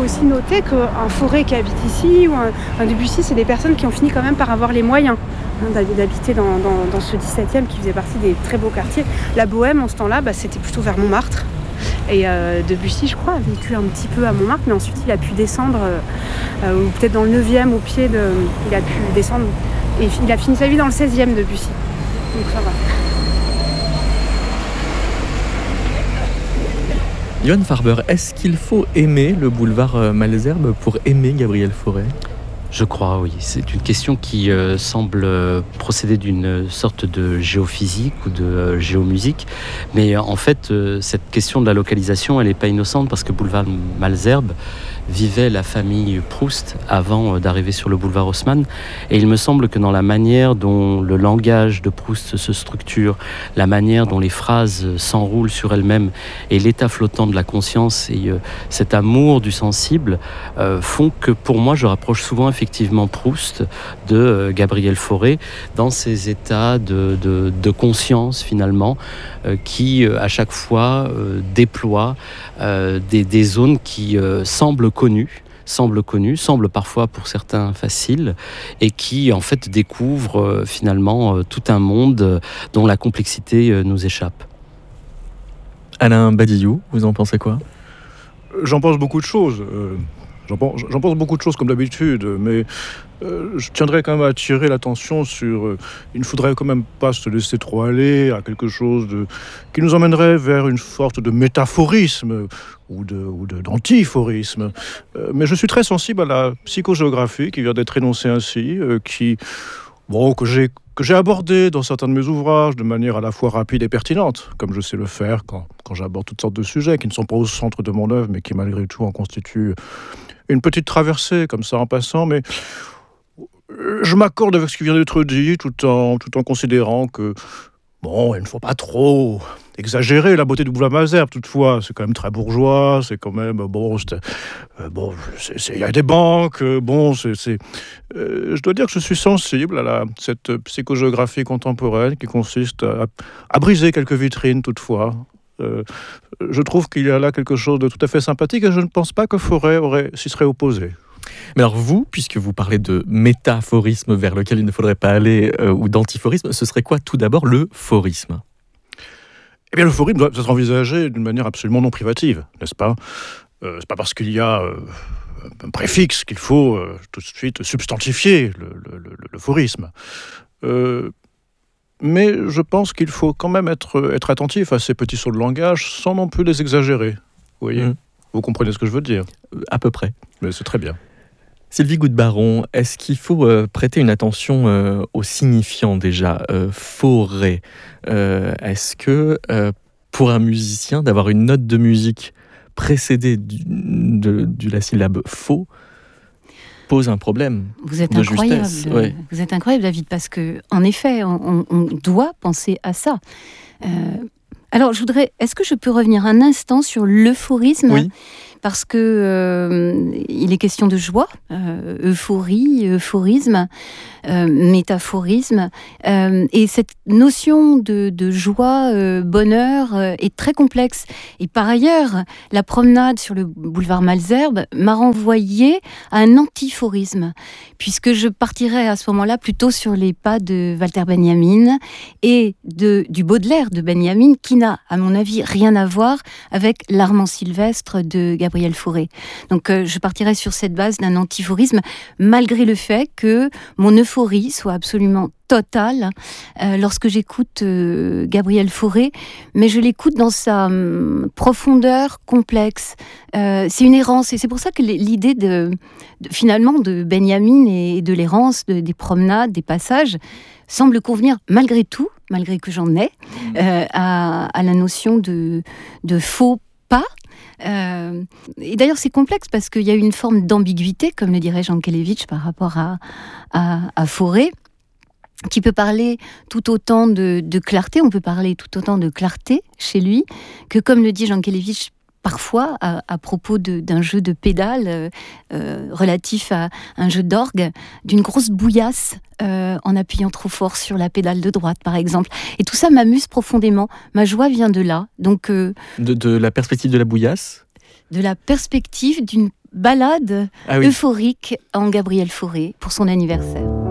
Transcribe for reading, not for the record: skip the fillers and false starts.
aussi noter qu'un Fauré qui habite ici ou un Debussy, c'est des personnes qui ont fini quand même par avoir les moyens d'habiter dans ce 17e qui faisait partie des très beaux quartiers. La Bohème, en ce temps-là, c'était plutôt vers Montmartre. Et Debussy, je crois, a vécu un petit peu à Montmartre, mais ensuite il a pu descendre, ou peut-être dans le 9e, au pied de... Il a pu descendre, et il a fini sa vie dans le 16e, Debussy. Donc ça va. Johan Farber, est-ce qu'il faut aimer le boulevard Malesherbes pour aimer Gabriel Fauré ? Je crois, oui. C'est une question qui semble procéder d'une sorte de géophysique ou de géomusique. Mais en fait, cette question de la localisation, elle n'est pas innocente parce que boulevard Malesherbes vivait la famille Proust avant d'arriver sur le boulevard Haussmann. Et il me semble que dans la manière dont le langage de Proust se structure, la manière dont les phrases s'enroulent sur elles-mêmes et l'état flottant de la conscience et cet amour du sensible font que pour moi, je rapproche souvent effectivement Proust de Gabriel Fauré dans ces états de conscience finalement qui à chaque fois déploient des zones qui semblent connues, semblent parfois pour certains faciles et qui en fait découvrent finalement tout un monde dont la complexité nous échappe. Alain Badiou, vous en pensez quoi ? J'en pense beaucoup de choses. J'en pense beaucoup de choses comme d'habitude, mais je tiendrais quand même à attirer l'attention sur... il ne faudrait quand même pas se laisser trop aller à quelque chose qui nous emmènerait vers une sorte de métaphorisme ou d'antiphorisme. Mais je suis très sensible à la psychogéographie qui vient d'être énoncée ainsi, que j'ai abordé dans certains de mes ouvrages de manière à la fois rapide et pertinente, comme je sais le faire quand j'aborde toutes sortes de sujets qui ne sont pas au centre de mon œuvre, mais qui malgré tout en constituent une petite traversée, comme ça en passant. Mais je m'accorde avec ce qui vient d'être dit, tout en considérant que, il ne faut pas trop exagérer la beauté du boulevard Malesherbes. Toutefois, c'est quand même très bourgeois, c'est quand même, il y a des banques, je dois dire que je suis sensible à cette psychogéographie contemporaine qui consiste à briser quelques vitrines, toutefois. Je trouve qu'il y a là quelque chose de tout à fait sympathique et je ne pense pas que Fauré s'y serait opposé. Mais alors vous, puisque vous parlez de métaphorisme vers lequel il ne faudrait pas aller, ou d'antiphorisme, ce serait quoi tout d'abord le phorisme ? Eh bien, le phorisme doit être envisagé d'une manière absolument non privative, n'est-ce pas ? C'est pas parce qu'il y a un préfixe qu'il faut tout de suite substantifier le phorisme. Mais je pense qu'il faut quand même être attentif à ces petits sauts de langage sans non plus les exagérer. Vous voyez ? Vous comprenez ce que je veux dire ? À peu près. Mais c'est très bien. Sylvie Goudbaron, est-ce qu'il faut prêter une attention aux signifiants déjà Fauré, est-ce que pour un musicien, d'avoir une note de musique précédée de la syllabe faux pose un problème? Vous êtes de incroyable. justesse, ouais. Vous êtes incroyable, David, parce que en effet, on doit penser à ça. Alors, est-ce que je peux revenir un instant sur l'euphorisme ? Oui. Parce que il est question de joie, euphorie, euphorisme, métaphorisme, et cette notion de joie, bonheur est très complexe. Et par ailleurs, la promenade sur le boulevard Malesherbes m'a renvoyé à un antiphorisme, puisque je partirais à ce moment-là plutôt sur les pas de Walter Benjamin et du Baudelaire de Benjamin, qui n'a, à mon avis, rien à voir avec l'Armand Sylvestre de Gabriel Fauré. Donc je partirais sur cette base d'un antiphorisme, malgré le fait que mon euphorie soit absolument totale lorsque j'écoute Gabriel Fauré, mais je l'écoute dans sa profondeur complexe. C'est une errance, et c'est pour ça que l'idée finalement de Benjamin et de l'errance, des promenades, des passages, semble convenir malgré tout, malgré que j'en ai, à la notion de faux pas. Et d'ailleurs c'est complexe parce qu'il y a une forme d'ambiguïté, comme le dirait Jankélévitch par rapport à Fauré, qui peut parler tout autant de clarté, on peut parler tout autant de clarté chez lui, que comme le dit Jankélévitch parfois à propos d'un jeu de pédales relatif à un jeu d'orgue, d'une grosse bouillasse en appuyant trop fort sur la pédale de droite, par exemple. Et tout ça m'amuse profondément. Ma joie vient de là. Donc, de la perspective de la bouillasse ? De la perspective ballade Ah oui. euphorique en Gabriel Fauré pour son anniversaire.